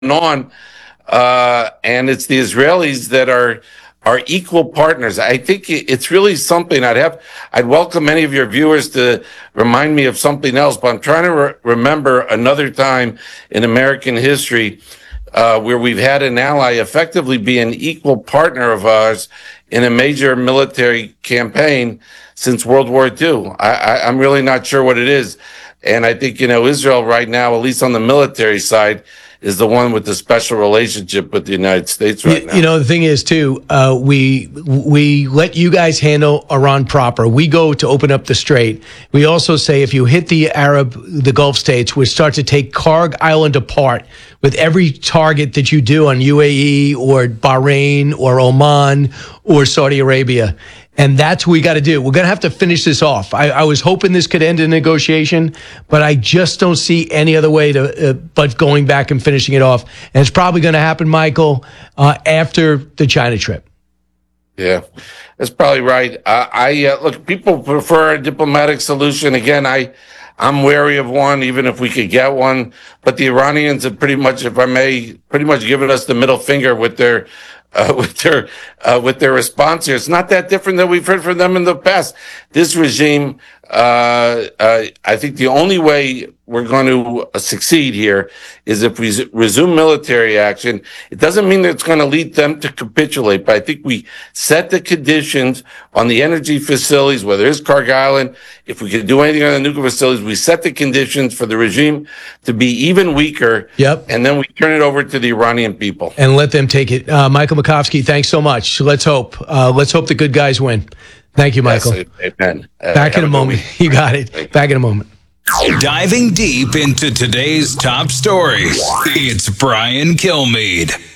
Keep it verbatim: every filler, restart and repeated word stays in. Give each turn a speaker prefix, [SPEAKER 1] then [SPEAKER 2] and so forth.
[SPEAKER 1] on, uh, and it's the Israelis that are are equal partners. I think it's really something. I'd have I'd welcome any of your viewers to remind me of something else, but I'm trying to re- remember another time in American history uh, where we've had an ally effectively be an equal partner of ours in a major military campaign since World War Two. I, I, I'm really not sure what it is. And I think, you know, Israel right now, at least on the military side, is the one with the special relationship with the United States right
[SPEAKER 2] you,
[SPEAKER 1] now.
[SPEAKER 2] You know, the thing is, too, uh, we we let you guys handle Iran proper. We go to open up the strait. We also say if you hit the Arab, the Gulf states, we start to take Karg Island apart with every target that you do on U A E or Bahrain or Oman or Saudi Arabia. And that's what we got to do. We're going to have to finish this off. I, I was hoping this could end in negotiation, but I just don't see any other way to, uh, but going back and finishing it off. And it's probably going to happen, Michael, uh, after the China trip.
[SPEAKER 1] Yeah, that's probably right. Uh, I uh, look, people prefer a diplomatic solution. Again, I, I'm wary of one, even if we could get one. But the Iranians have pretty much, if I may, pretty much given us the middle finger with their Uh, with their uh, with their response here. It's not that different than we've heard from them in the past. This regime, uh, uh, I think the only way we're going to uh, succeed here is if we s- resume military action. It doesn't mean that it's going to lead them to capitulate, but I think we set the conditions on the energy facilities, whether it's Karg Island, if we could do anything on the nuclear facilities, we set the conditions for the regime to be even weaker.
[SPEAKER 2] Yep.
[SPEAKER 1] And then we turn it over to the Iranian people.
[SPEAKER 2] And let them take it. Uh, Michael Makovsky, thanks so much. Let's hope. Uh, let's hope the good guys win. Thank you, Michael.
[SPEAKER 1] Yes, amen. Uh,
[SPEAKER 2] Back in a moment. You got it. Back in a moment.
[SPEAKER 3] Diving deep into today's top stories, it's Brian Kilmeade.